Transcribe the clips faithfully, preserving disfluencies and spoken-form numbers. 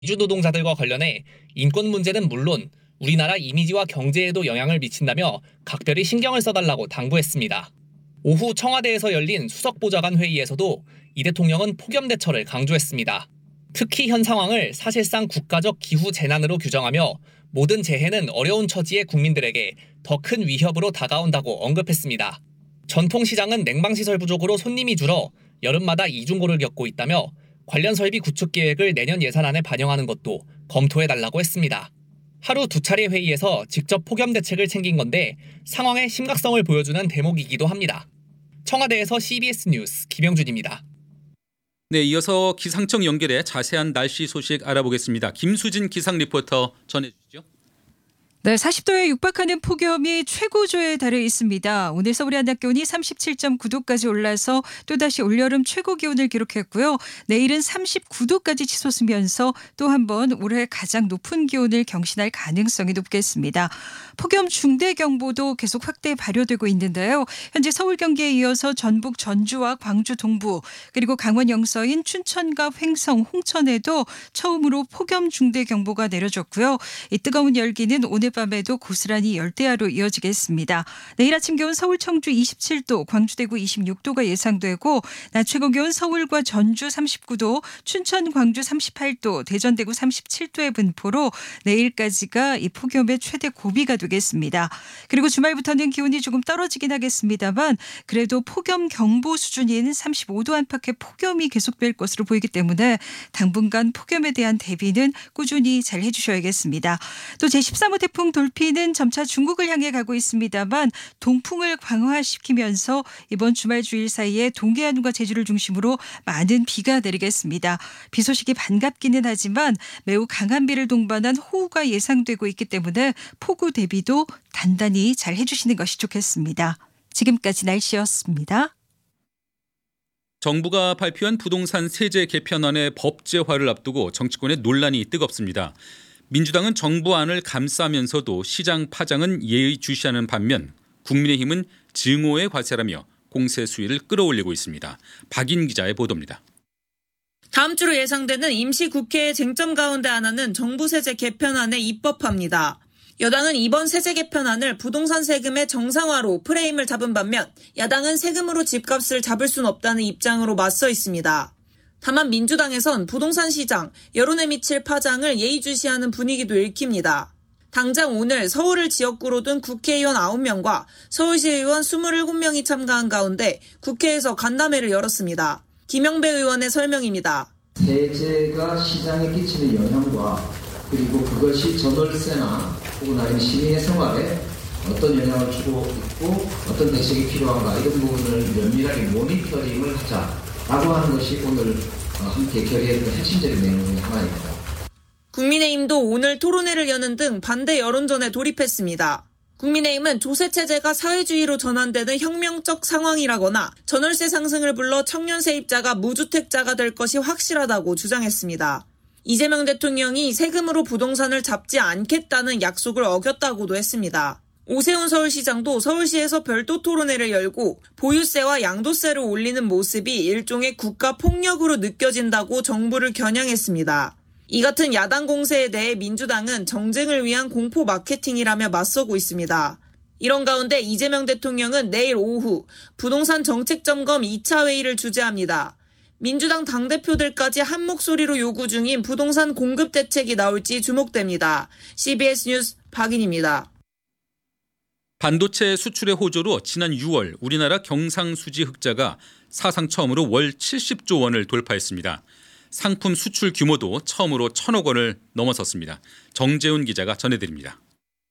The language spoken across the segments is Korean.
이주 노동자들과 관련해 인권 문제는 물론 우리나라 이미지와 경제에도 영향을 미친다며 각별히 신경을 써달라고 당부했습니다. 오후 청와대에서 열린 수석보좌관 회의에서도 이 대통령은 폭염 대처를 강조했습니다. 특히 현 상황을 사실상 국가적 기후 재난으로 규정하며 모든 재해는 어려운 처지의 국민들에게 더 큰 위협으로 다가온다고 언급했습니다. 전통시장은 냉방시설 부족으로 손님이 줄어 여름마다 이중고를 겪고 있다며 관련 설비 구축 계획을 내년 예산안에 반영하는 것도 검토해달라고 했습니다. 하루 두 차례 회의에서 직접 폭염 대책을 챙긴 건데 상황의 심각성을 보여주는 대목이기도 합니다. 청와대에서 씨비에스 뉴스 김영준입니다. 네, 이어서 기상청 연결해 자세한 날씨 소식 알아보겠습니다. 김수진 기상 리포터 전해주시죠. 네, 사십 도에 육박하는 폭염이 최고조에 달해 있습니다. 오늘 서울의 한낮 기온이 삼십칠 점 구 도까지 올라서 또다시 올여름 최고 기온을 기록했고요. 내일은 삼십구 도까지 치솟으면서 또 한 번 올해 가장 높은 기온을 경신할 가능성이 높겠습니다. 폭염 중대경보도 계속 확대 발효되고 있는데요. 현재 서울 경기에 이어서 전북 전주와 광주 동부 그리고 강원 영서인 춘천과 횡성, 홍천에도 처음으로 폭염 중대경보가 내려졌고요. 이 뜨거운 열기는 오늘 밤에도 고스란히 열대야로 이어지겠습니다. 내일 아침 기온 서울 청주 이십칠 도, 광주 대구 이십육 도가 예상되고 낮 최고 기온 서울과 전주 삼십구 도, 춘천 광주 삼십팔 도, 대전 대구 삼십칠 도의 분포로 내일까지가 이 폭염의 최대 고비가 되겠습니다. 그리고 주말부터는 기온이 조금 떨어지긴 하겠습니다만 그래도 폭염 경보 수준인 삼십오 도 안팎의 폭염이 계속될 것으로 보이기 때문에 당분간 폭염에 대한 대비는 꾸준히 잘 해주셔야겠습니다. 또 제십삼 호 태풍 돌피는 점차 중국을 향해 가고 있습니다만 동풍을 강화시키면서 이번 주말 주일 사이에 동해안과 제주를 중심으로 많은 비가 내리겠습니다. 비 소식이 반갑기는 하지만 매우 강한 비를 동반한 호우가 예상되고 있기 때문에 폭우 대비도 단단히 잘 해주시는 것이 좋겠습니다. 지금까지 날씨였습니다. 정부가 발표한 부동산 세제 개편안의 법제화를 앞두고 정치권의 논란이 뜨겁습니다. 민주당은 정부안을 감싸면서도 시장 파장은 예의주시하는 반면 국민의힘은 증오의 과세라며 공세 수위를 끌어올리고 있습니다. 박인 기자의 보도입니다. 다음 주로 예상되는 임시국회의 쟁점 가운데 하나는 정부 세제 개편안에 입법합니다. 여당은 이번 세제 개편안을 부동산 세금의 정상화로 프레임을 잡은 반면 야당은 세금으로 집값을 잡을 순 없다는 입장으로 맞서 있습니다. 다만 민주당에선 부동산 시장, 여론에 미칠 파장을 예의주시하는 분위기도 읽힙니다. 당장 오늘 서울을 지역구로 둔 국회의원 아홉 명과 서울시의원 이십칠 명이 참가한 가운데 국회에서 간담회를 열었습니다. 김영배 의원의 설명입니다. 세제가 시장에 끼치는 영향과 그리고 그것이 전월세나 혹은 아니면 시민의 생활에 어떤 영향을 주고 있고 어떤 대책이 필요한가 이런 부분을 면밀하게 모니터링을 하자라고 하는 것이 오늘 함께 결의했던 핵심적인 내용 중에 하나입니다. 국민의힘도 오늘 토론회를 여는 등 반대 여론전에 돌입했습니다. 국민의힘은 조세체제가 사회주의로 전환되는 혁명적 상황이라거나 전월세 상승을 불러 청년 세입자가 무주택자가 될 것이 확실하다고 주장했습니다. 이재명 대통령이 세금으로 부동산을 잡지 않겠다는 약속을 어겼다고도 했습니다. 오세훈 서울시장도 서울시에서 별도 토론회를 열고 보유세와 양도세를 올리는 모습이 일종의 국가 폭력으로 느껴진다고 정부를 겨냥했습니다. 이 같은 야당 공세에 대해 민주당은 정쟁을 위한 공포 마케팅이라며 맞서고 있습니다. 이런 가운데 이재명 대통령은 내일 오후 부동산 정책점검 이 차 회의를 주재합니다. 민주당 당대표들까지 한 목소리로 요구 중인 부동산 공급 대책이 나올지 주목됩니다. 씨비에스 뉴스 박인입니다. 반도체 수출의 호조로 지난 유월 우리나라 경상수지 흑자가 사상 처음으로 월 칠십조 원을 돌파했습니다. 상품 수출 규모도 처음으로 천억 원을 넘어섰습니다. 정재훈 기자가 전해드립니다.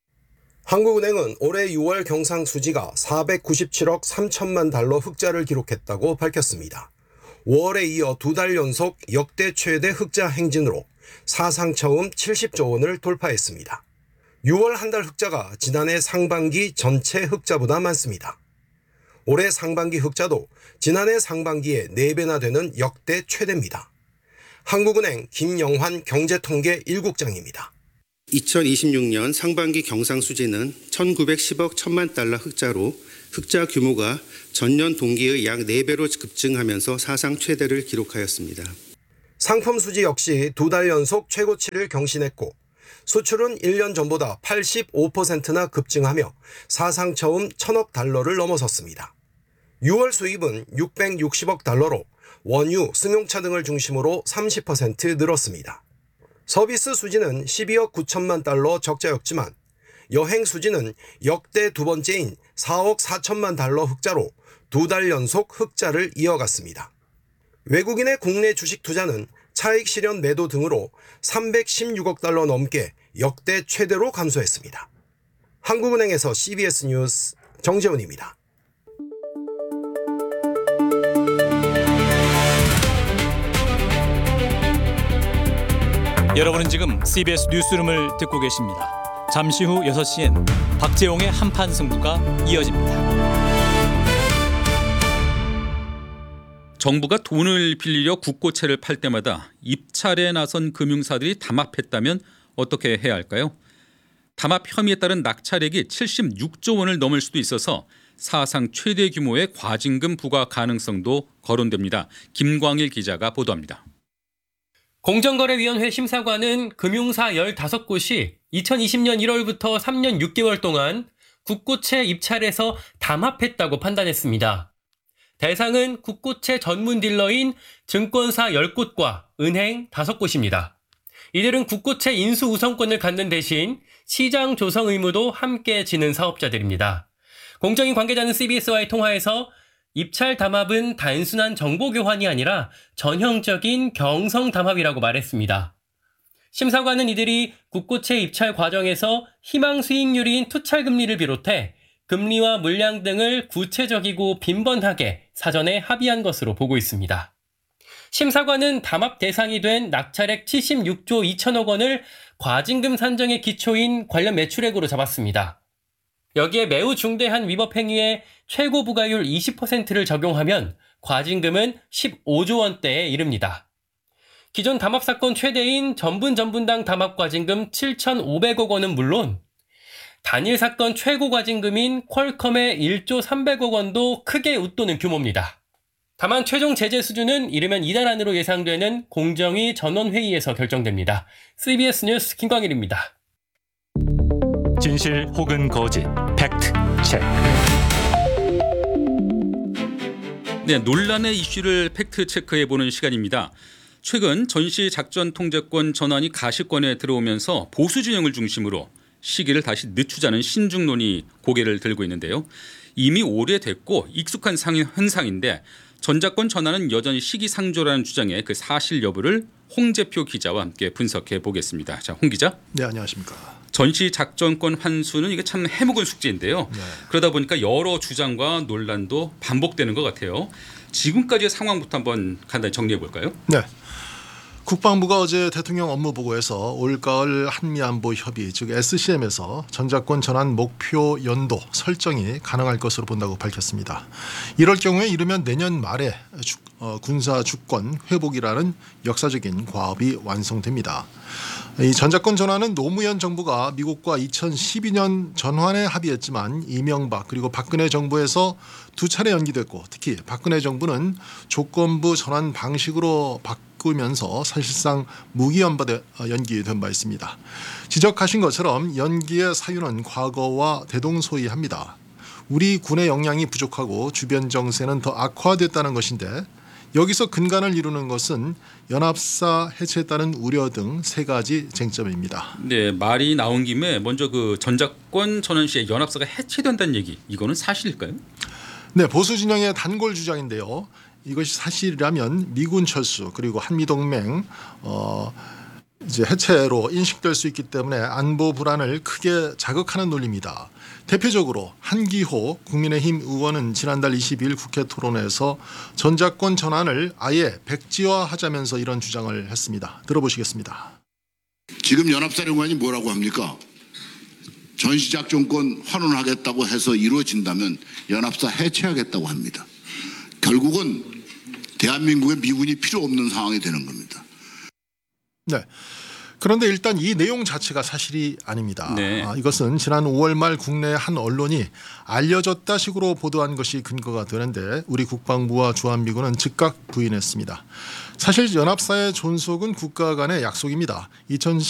한국은행은 올해 유월 경상수지가 사백구십칠억 삼천만 달러 흑자를 기록했다고 밝혔습니다. 오월에 이어 두 달 연속 역대 최대 흑자 행진으로 사상 처음 칠십조 원을 돌파했습니다. 유월 한 달 흑자가 지난해 상반기 전체 흑자보다 많습니다. 올해 상반기 흑자도 지난해 상반기의 네 배나 되는 역대 최대입니다. 한국은행 김영환 경제통계 일 국장입니다. 이천이십육 년 상반기 경상수지는 천구백십억 천만 달러 흑자로 흑자 규모가 전년 동기의 약 네 배로 급증하면서 사상 최대를 기록하였습니다. 상품 수지 역시 두 달 연속 최고치를 경신했고 수출은 일 년 전보다 팔십오 퍼센트나 급증하며 사상 처음 천억 달러를 넘어섰습니다. 유월 수입은 육백육십억 달러로 원유, 승용차 등을 중심으로 삼십 퍼센트 늘었습니다. 서비스 수지는 십이억 구천만 달러 적자였지만 여행 수지는 역대 두 번째인 사억 사천만 달러 흑자로 두 달 연속 흑자를 이어갔습니다. 외국인의 국내 주식 투자는 차익 실현 매도 등으로 삼백십육억 달러 넘게 역대 최대로 감소했습니다. 한국은행에서 씨비에스 뉴스 정재훈입니다. 여러분은 지금 씨비에스 뉴스룸을 듣고 계십니다. 잠시 후 여섯 시엔 박재홍의 한판 승부가 이어집니다. 정부가 돈을 빌리려 국고채를 팔 때마다 입찰에 나선 금융사들이 담합했다면 어떻게 해야 할까요? 담합 혐의에 따른 낙찰액이 칠십육조 원을 넘을 수도 있어서 사상 최대 규모의 과징금 부과 가능성도 거론됩니다. 김광일 기자가 보도합니다. 공정거래위원회 심사관은 금융사 열다섯 곳이 이천이십년 일월부터 삼 년 육 개월 동안 국고채 입찰에서 담합했다고 판단했습니다. 대상은 국고채 전문 딜러인 증권사 열 곳과 은행 다섯 곳입니다. 이들은 국고채 인수 우선권을 갖는 대신 시장 조성 의무도 함께 지는 사업자들입니다. 공정위 관계자는 씨비에스와의 통화에서 입찰 담합은 단순한 정보 교환이 아니라 전형적인 경성 담합이라고 말했습니다. 심사관은 이들이 국고채 입찰 과정에서 희망 수익률인 투찰 금리를 비롯해 금리와 물량 등을 구체적이고 빈번하게 사전에 합의한 것으로 보고 있습니다. 심사관은 담합 대상이 된 낙찰액 칠십육조 이천억 원을 과징금 산정의 기초인 관련 매출액으로 잡았습니다. 여기에 매우 중대한 위법 행위에 최고 부과율 이십 퍼센트를 적용하면 과징금은 십오조 원대에 이릅니다. 기존 담합 사건 최대인 전분 전분당 담합 과징금 칠천오백억 원은 물론 단일 사건 최고 과징금인 퀄컴의 일조 삼백억 원도 크게 웃도는 규모입니다. 다만 최종 제재 수준은 이르면 이달 안으로 예상되는 공정위 전원회의에서 결정됩니다. 씨비에스 뉴스 김광일입니다. 진실 혹은 거짓, 팩트 체크. 네, 논란의 이슈를 팩트 체크해보는 시간입니다. 최근 전시 작전 통제권 전환이 가시권에 들어오면서 보수 진영을 중심으로 시기를 다시 늦추자는 신중론이 고개를 들고 있는데요. 이미 오래됐고 익숙한 현상인데 전작권 전환은 여전히 시기상조라는 주장의 그 사실 여부를 홍재표 기자와 함께 분석해 보겠습니다. 자, 홍 기자. 네, 안녕하십니까. 전시 작전권 환수는 이게 참 해묵은 숙제인데요. 네. 그러다 보니까 여러 주장과 논란도 반복되는 것 같아요. 지금까지의 상황부터 한번 간단히 정리해 볼까요? 네. 국방부가 어제 대통령 업무보고에서 올가을 한미안보 협의 즉 에스씨엠에서 전작권 전환 목표 연도 설정이 가능할 것으로 본다고 밝혔습니다. 이럴 경우에 이르면 내년 말에 주, 어, 군사 주권 회복이라는 역사적인 과업이 완성됩니다. 이 전작권 전환은 노무현 정부가 미국과 이천십이 년 전환에 합의했지만 이명박 그리고 박근혜 정부에서 두 차례 연기됐고 특히 박근혜 정부는 조건부 전환 방식으로 바꾸면서 사실상 무기연받에 연기된 바 있습니다. 지적하신 것처럼 연기의 사유는 과거와 대동소이합니다. 우리 군의 역량이 부족하고 주변 정세는 더 악화됐다는 것인데 여기서 근간을 이루는 것은 연합사 해체에 따른 우려 등 세 가지 쟁점입니다. 네, 말이 나온 김에 먼저 그 전작권 전환 시에 연합사가 해체된다는 얘기, 이거는 사실일까요? 네, 보수 진영의 단골 주장인데요. 이것이 사실이라면 미군 철수 그리고 한미동맹 어, 이제 해체로 인식될 수 있기 때문에 안보 불안을 크게 자극하는 논리입니다. 대표적으로 한기호 국민의힘 의원은 지난달 이십일 국회 토론회에서 전작권 전환을 아예 백지화하자면서 이런 주장을 했습니다. 들어보시겠습니다. 지금 연합사령관이 뭐라고 합니까? 전시작전권 환원하겠다고 해서 이루어진다면 연합사 해체하겠다고 합니다. 결국은 대한민국에 미군이 필요 없는 상황이 되는 겁니다. 네. 그런데 일단 이 내용 자체가 사실이 아닙니다. 네. 아, 이것은 지난 오월 말 국내 한 언론이 알려졌다 식으로 보도한 것이 근거가 되는데 우리 국방부와 주한미군은 즉각 부인했습니다. 사실 연합사의 존속은 국가 간의 약속입니다.